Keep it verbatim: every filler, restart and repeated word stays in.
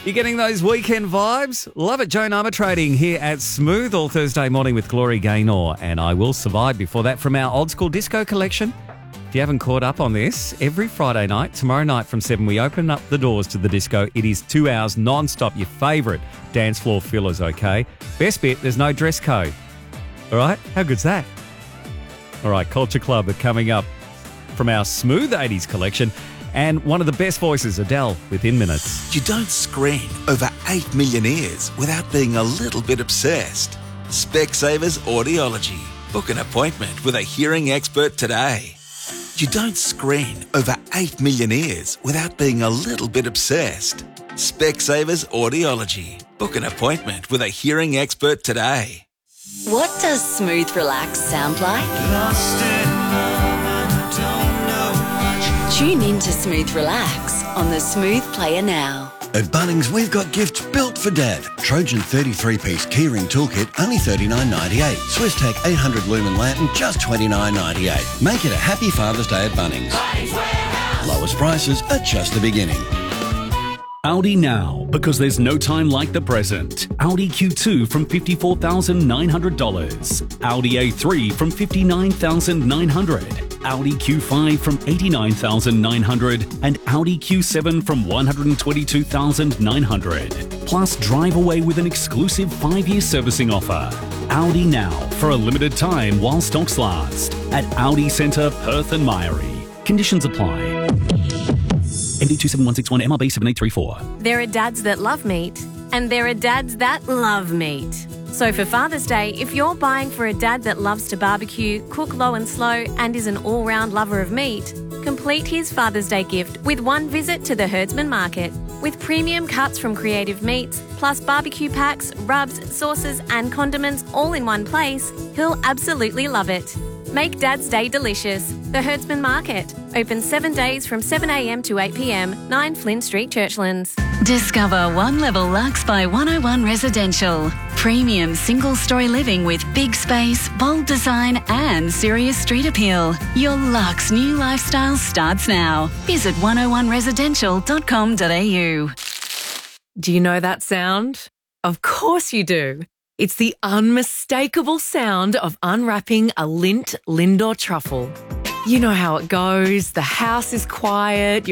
You getting those weekend vibes? Love it. Joan Armour Trading here at Smooth all Thursday morning with Glory Gaynor. And I Will Survive before that from our Old School Disco collection. If you haven't caught up on this, every Friday night, tomorrow night from seven, we open up the doors to the disco. It is two hours non-stop, your favourite dance floor fillers, okay? Best bit, there's no dress code. All right? How good's that? All right, Culture Club are coming up from our Smooth eighties collection. And one of the best voices, Adele, within minutes. You don't screen over eight million ears without being a little bit obsessed. Specsavers Audiology. Book an appointment with a hearing expert today. You don't screen over eight million ears without being a little bit obsessed. Specsavers Audiology. Book an appointment with a hearing expert today. What does Smooth Relax sound like? Lost in love and don't know much. Tune in to Smooth Relax on the Smooth Player now. At Bunnings, we've got gifts built for Dad. Trojan thirty-three piece keyring toolkit, only thirty-nine ninety-eight. SwissTech eight hundred lumen lantern, just twenty-nine ninety-eight. Make it a happy Father's Day at Bunnings. Lowest prices are just the beginning. Audi now, because there's no time like the present. Audi Q two from fifty-four thousand nine hundred dollars. Audi A three from fifty-nine thousand nine hundred dollars. Audi Q five from eighty-nine thousand nine hundred dollars. And Audi Q seven from one hundred twenty-two thousand nine hundred dollars. Plus, drive away with an exclusive five-year servicing offer. Audi now, for a limited time while stocks last. At Audi Centre, Perth and Myrie. Conditions apply. M D two seven one six one, M R B seven eight three four. There are dads that love meat, and there are dads that love meat. So for Father's Day, if you're buying for a dad that loves to barbecue, cook low and slow, and is an all-round lover of meat, complete his Father's Day gift with one visit to the Herdsman Market. With premium cuts from Creative Meats, plus barbecue packs, rubs, sauces, and condiments all in one place, he'll absolutely love it. Make Dad's Day delicious. The Herdsman Market. Open seven days from seven a m to eight p m, nine Flynn Street, Churchlands. Discover One Level Lux by one oh one Residential. Premium single-story living with big space, bold design and serious street appeal. Your luxe new lifestyle starts now. Visit one oh one residential dot com dot a u. Do you know that sound? Of course you do. It's the unmistakable sound of unwrapping a Lindt Lindor truffle. You know how it goes. The house is quiet.